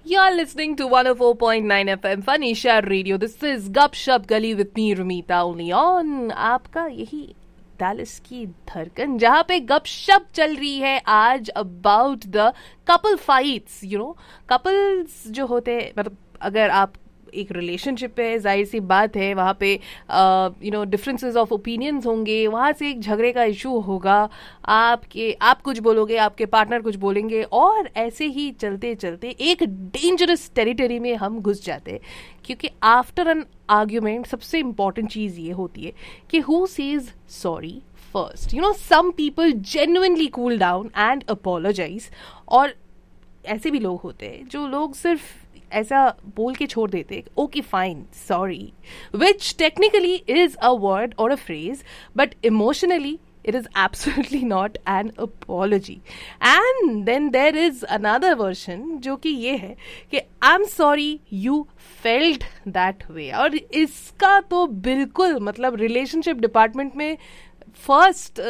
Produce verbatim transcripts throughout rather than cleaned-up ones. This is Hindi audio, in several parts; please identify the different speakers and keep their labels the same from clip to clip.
Speaker 1: You are listening to one oh four point nine F M Fanisha Radio. This is Gup Shup Gali with me Rumita only on आपका यही डालस की धड़कन, जहाँ पे गप शप चल रही है आज about the couple fights. You know couples जो होते हैं, मतलब अगर आप एक रिलेशनशिप पे, जाहिर सी बात है वहाँ पे you know differences of opinions होंगे, वहाँ से एक झगड़े का इशू होगा, आपके आप कुछ बोलोगे, आपके पार्टनर कुछ बोलेंगे, और ऐसे ही चलते चलते एक डेंजरस टेरिटरी में हम घुस जाते हैं. क्योंकि आफ्टर एन आर्ग्यूमेंट सबसे इंपॉर्टेंट चीज़ ये होती है कि who says sorry first. You know some people genuinely cool down and apologise, और ऐसे भी लोग होते हैं जो लोग सिर्फ ऐसा बोल के छोड़ देते, okay fine sorry, which technically is a word और a phrase, but emotionally it is absolutely not an apology. And then there is another version जो कि ये है कि I'm sorry you felt that way. और इसका तो बिल्कुल मतलब रिलेशनशिप डिपार्टमेंट में फर्स्ट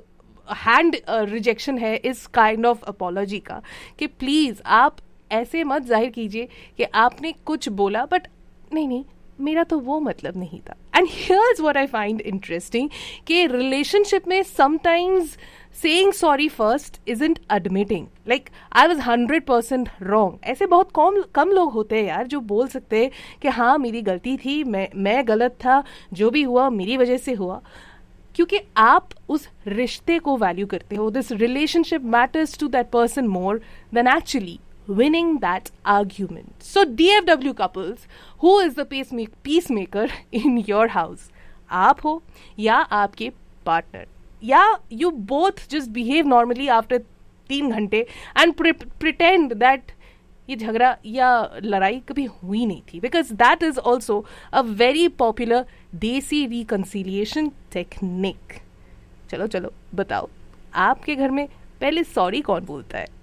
Speaker 1: हैंड रिजेक्शन है इस काइंड ऑफ अपॉलॉजी का, कि प्लीज़ आप ऐसे मत जाहिर कीजिए कि आपने कुछ बोला बट नहीं नहीं मेरा तो वो मतलब नहीं था. And here's what I find interesting कि रिलेशनशिप में sometimes saying sorry first isn't admitting like I was hundred percent wrong. ऐसे बहुत कम कम लोग होते हैं यार जो बोल सकते हैं कि हाँ मेरी गलती थी, मैं मैं गलत था, जो भी हुआ मेरी वजह से हुआ, क्योंकि आप उस रिश्ते को वैल्यू करते हो. This relationship matters to that person more than actually winning that argument. So D F W couples, who is the peacemaker, peacemaker in your house? आप हो या आपके partner, या you both just behave normally after तीन घंटे and pre- pretend that ये झगड़ा या लड़ाई कभी हुई नहीं थी, because that is also a very popular देसी reconciliation technique. चलो चलो बताओ, आपके घर में पहले सॉरी कौन बोलता है?